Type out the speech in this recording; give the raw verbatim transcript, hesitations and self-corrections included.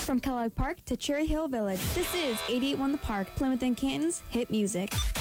From Kellogg Park to Cherry Hill Village, this is eighty-eight point one The Park, Plymouth and Canton's hit music.